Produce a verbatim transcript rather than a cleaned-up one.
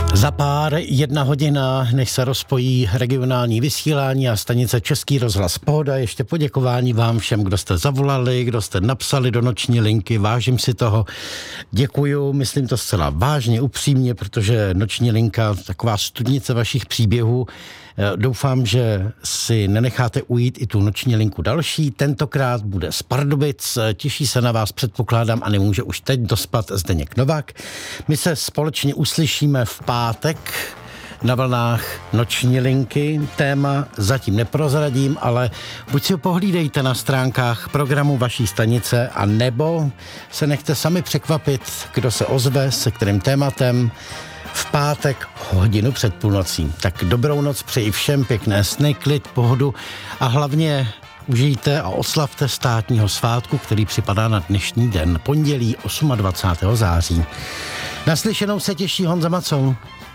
Za pár jedna hodina, než se rozpojí regionální vysílání a stanice Český rozhlas Pohoda. Ještě poděkování vám všem, kdo jste zavolali, kdo jste napsali do noční linky. Vážím si toho. Děkuju, myslím to zcela vážně, upřímně, protože noční linka, taková studnice vašich příběhů. Doufám, že si nenecháte ujít i tu noční linku další. Tentokrát bude z Pardubic. Těší se na vás, předpokládám, a nemůže už teď dospat Zdeněk Novák. My se společně uslyšíme v pátek na vlnách noční linky. Téma zatím neprozradím, ale buď si ho pohlídejte na stránkách programu vaší stanice, a nebo se nechte sami překvapit, kdo se ozve, se kterým tématem v pátek hodinu před půlnocí. Tak dobrou noc přeji všem, pěkné sny, klid, pohodu a hlavně užijte a oslavte státního svátku, který připadá na dnešní den, pondělí dvacátého osmého září. Naslyšenou se těší Honza Macoun.